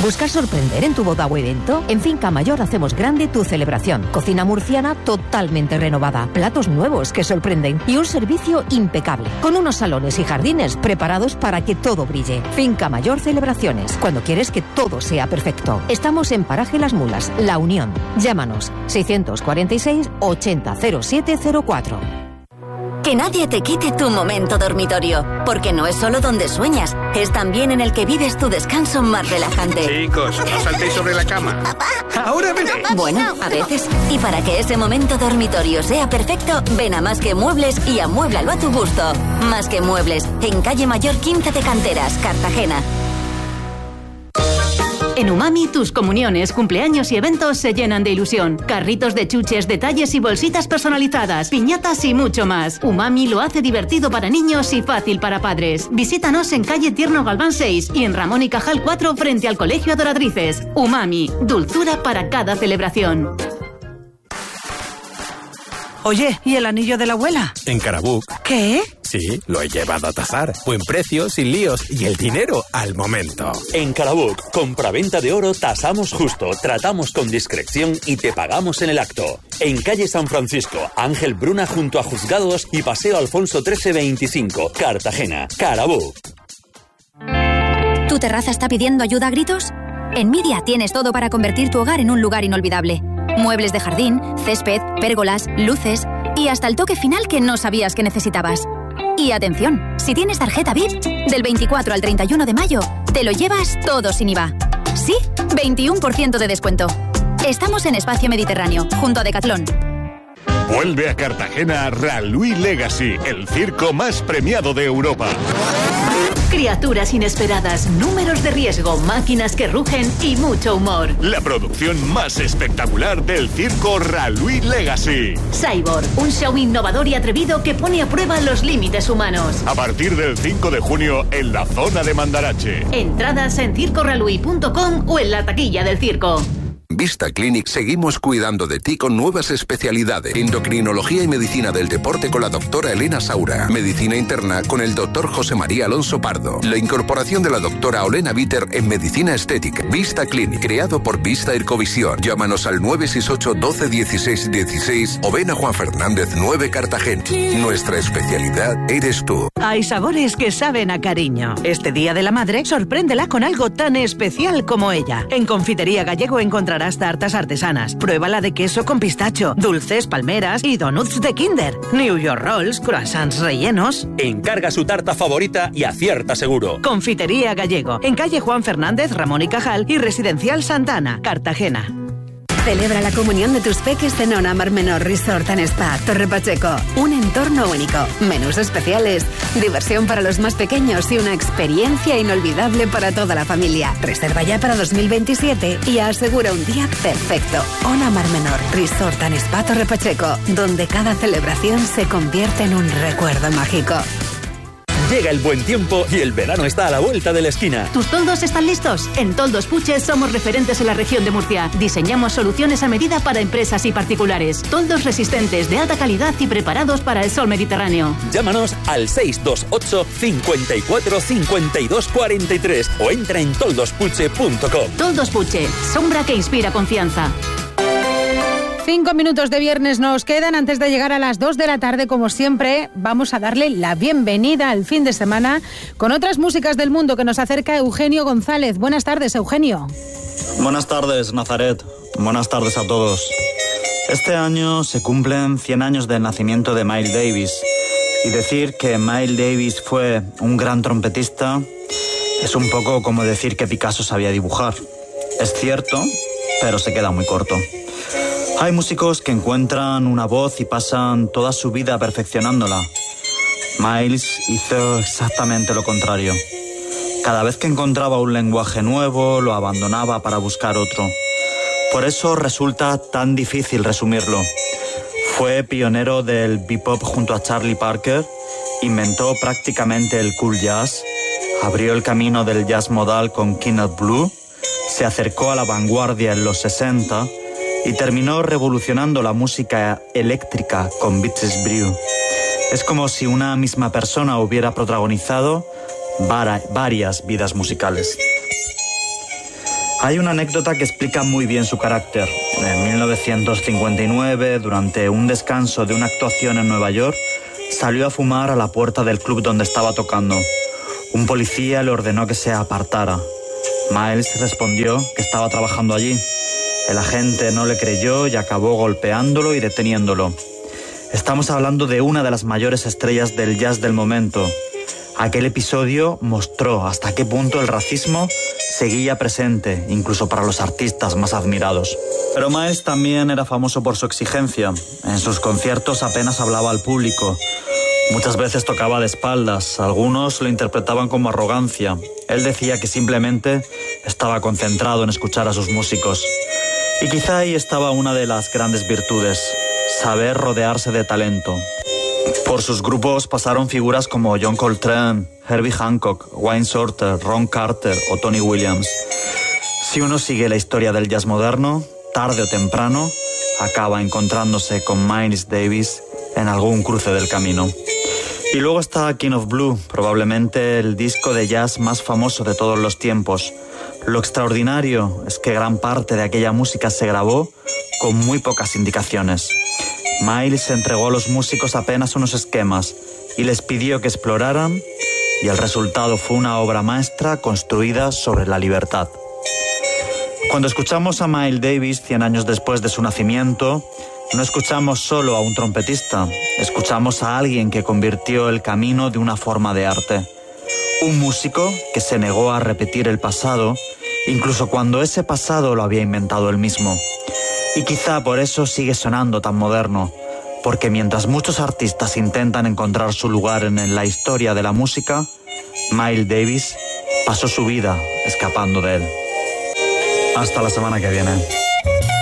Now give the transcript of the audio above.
¿Buscas sorprender en tu boda o evento? En Finca Mayor hacemos grande tu celebración. Cocina murciana totalmente renovada, platos nuevos que sorprenden y un servicio impecable, con unos salones y jardines preparados para que todo brille. Finca Mayor Celebraciones, cuando quieres que todo sea perfecto. Estamos en Paraje Las Mulas, La Unión. Llámanos 646 80 0704. Que nadie te quite tu momento dormitorio, porque no es solo donde sueñas, es también en el que vives tu descanso más relajante. Chicos, no saltéis sobre la cama. Ahora veréis. Bueno, a veces. Y para que ese momento dormitorio sea perfecto, ven a Más que Muebles y amuéblalo a tu gusto. Más que Muebles, en calle Mayor 15 de Canteras, Cartagena. En Umami, tus comuniones, cumpleaños y eventos se llenan de ilusión. Carritos de chuches, detalles y bolsitas personalizadas, piñatas y mucho más. Umami lo hace divertido para niños y fácil para padres. Visítanos en calle Tierno Galván 6 y en Ramón y Cajal 4 frente al Colegio Adoratrices. Umami, dulzura para cada celebración. Oye, ¿y el anillo de la abuela? En Carabuc. ¿Qué? Sí, lo he llevado a tasar. Buen precio, sin líos y el dinero al momento. En Carabuc, compraventa de oro tasamos justo, tratamos con discreción y te pagamos en el acto. En calle San Francisco, Ángel Bruna junto a Juzgados y Paseo Alfonso 1325, Cartagena. Carabuc. ¿Tu terraza está pidiendo ayuda a gritos? En Media tienes todo para convertir tu hogar en un lugar inolvidable. Muebles de jardín, césped, pérgolas, luces y hasta el toque final que no sabías que necesitabas. Y atención, si tienes tarjeta VIP, del 24 al 31 de mayo, te lo llevas todo sin IVA. Sí, 21% de descuento. Estamos en Espacio Mediterráneo, junto a Decathlon. Vuelve a Cartagena Ralui Legacy, el circo más premiado de Europa. Criaturas inesperadas, números de riesgo, máquinas que rugen y mucho humor. La producción más espectacular del circo Ralui Legacy. Cyborg, un show innovador y atrevido que pone a prueba los límites humanos. A partir del 5 de junio en la zona de Mandarache. Entradas en circoralui.com o en la taquilla del circo. Vista Clinic seguimos cuidando de ti con nuevas especialidades. Endocrinología y medicina del deporte con la doctora Elena Saura. Medicina interna con el doctor José María Alonso Pardo. La incorporación de la doctora Olena Bitter en medicina estética. Vista Clinic, creado por Vista Ircovisión. Llámanos al 968 12 16 16 o ven a Juan Fernández 9 Cartagena. Nuestra especialidad eres tú. Hay sabores que saben a cariño. Este Día de la Madre, sorpréndela con algo tan especial como ella. En Confitería Gallego encontrarás tartas artesanas, pruébala de queso con pistacho, dulces, palmeras y donuts de Kinder, New York Rolls, croissants rellenos. Encarga su tarta favorita y acierta seguro. Confitería Gallego, en calle Juan Fernández, Ramón y Cajal y Residencial Santana, Cartagena. Celebra la comunión de tus peques en Ona Mar Menor Resort and Spa, Torre Pacheco. Un entorno único, menús especiales, diversión para los más pequeños y una experiencia inolvidable para toda la familia. Reserva ya para 2027 y asegura un día perfecto. Ona Mar Menor Resort and Spa, Torre Pacheco, donde cada celebración se convierte en un recuerdo mágico. Llega el buen tiempo y el verano está a la vuelta de la esquina. ¿Tus toldos están listos? En Toldos Puche somos referentes en la región de Murcia. Diseñamos soluciones a medida para empresas y particulares. Toldos resistentes, de alta calidad y preparados para el sol mediterráneo. Llámanos al 628 54 52 43 o entra en toldospuche.com. Toldos Puche, sombra que inspira confianza. 5 minutos de viernes nos quedan antes de llegar a las 2 de la tarde. Como siempre, vamos a darle la bienvenida al fin de semana con otras músicas del mundo que nos acerca Eugenio González. Buenas tardes, Eugenio. Buenas tardes, Nazaret. Buenas tardes a todos. Este año se cumplen 100 años del nacimiento de Miles Davis. Y decir que Miles Davis fue un gran trompetista es un poco como decir que Picasso sabía dibujar. Es cierto, pero se queda muy corto. Hay músicos que encuentran una voz y pasan toda su vida perfeccionándola. Miles hizo exactamente lo contrario. Cada vez que encontraba un lenguaje nuevo, lo abandonaba para buscar otro. Por eso resulta tan difícil resumirlo. Fue pionero del bebop junto a Charlie Parker, inventó prácticamente el cool jazz, abrió el camino del jazz modal con Kenneth Blue, se acercó a la vanguardia en los 60 y terminó revolucionando la música eléctrica con Beaches Brew. Es como si una misma persona hubiera protagonizado varias vidas musicales. Hay una anécdota que explica muy bien su carácter. En 1959, durante un descanso de una actuación en Nueva York, salió a fumar a la puerta del club donde estaba tocando. Un policía le ordenó que se apartara. Miles respondió que estaba trabajando allí. El agente no le creyó y acabó golpeándolo y deteniéndolo. Estamos hablando de una de las mayores estrellas del jazz del momento. Aquel episodio mostró hasta qué punto el racismo seguía presente, incluso para los artistas más admirados. Pero Miles también era famoso por su exigencia. En sus conciertos apenas hablaba al público. Muchas veces tocaba de espaldas. Algunos lo interpretaban como arrogancia. Él decía que simplemente estaba concentrado en escuchar a sus músicos. Y quizá ahí estaba una de las grandes virtudes: saber rodearse de talento. Por sus grupos pasaron figuras como John Coltrane, Herbie Hancock, Wayne Shorter, Ron Carter o Tony Williams. Si uno sigue la historia del jazz moderno, tarde o temprano acaba encontrándose con Miles Davis en algún cruce del camino. Y luego está King of Blue, probablemente el disco de jazz más famoso de todos los tiempos. Lo extraordinario es que gran parte de aquella música se grabó con muy pocas indicaciones. Miles entregó a los músicos apenas unos esquemas y les pidió que exploraran, y el resultado fue una obra maestra construida sobre la libertad. Cuando escuchamos a Miles Davis 100 años después de su nacimiento, no escuchamos solo a un trompetista, escuchamos a alguien que convirtió el camino de una forma de arte. Un músico que se negó a repetir el pasado, incluso cuando ese pasado lo había inventado él mismo. Y quizá por eso sigue sonando tan moderno, porque mientras muchos artistas intentan encontrar su lugar en la historia de la música, Miles Davis pasó su vida escapando de él. Hasta la semana que viene.